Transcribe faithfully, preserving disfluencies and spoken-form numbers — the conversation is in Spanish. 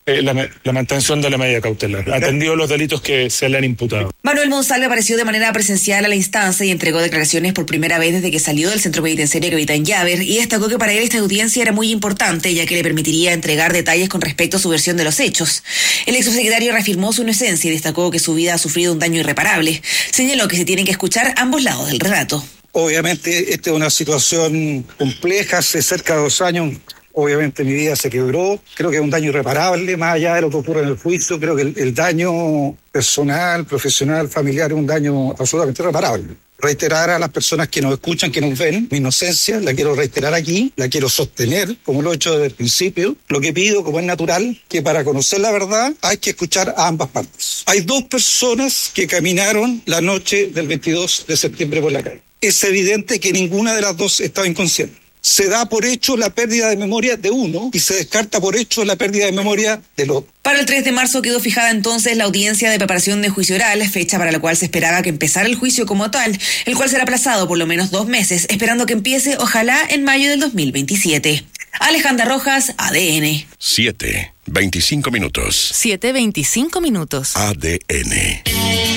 eh, la, la mantención de la medida cautelar, atendido los delitos que se le han imputado. Manuel Monsalve apareció de manera presencial a la instancia y entregó declaraciones por primera vez desde que salió del centro penitenciario que habita en Llaver, y destacó que para él esta audiencia era muy importante, ya que le permitiría entregar detalles con respecto a su versión de los hechos. El exsecretario reafirmó su inocencia y destacó que su vida ha sufrido un daño irreparable. Señaló que se tienen que escuchar ambos lados del relato. Obviamente, esta es una situación compleja. Hace cerca de dos años, obviamente, mi vida se quebró. Creo que es un daño irreparable, más allá de lo que ocurre en el juicio. Creo que el, el daño personal, profesional, familiar es un daño absolutamente irreparable. Reiterar a las personas que nos escuchan, que nos ven, mi inocencia, la quiero reiterar aquí, la quiero sostener, como lo he hecho desde el principio. Lo que pido, como es natural, que para conocer la verdad hay que escuchar a ambas partes. Hay dos personas que caminaron la noche del veintidós de septiembre por la calle. Es evidente que ninguna de las dos estaba inconsciente. Se da por hecho la pérdida de memoria de uno y se descarta por hecho la pérdida de memoria del otro. Para el tres de marzo quedó fijada entonces la audiencia de preparación de juicio oral, fecha para la cual se esperaba que empezara el juicio como tal, el cual será aplazado por lo menos dos meses, esperando que empiece, ojalá, en mayo del dos mil veintisiete. Alejandra Rojas, A D N. siete, veinticinco minutos. siete, veinticinco minutos. A D N.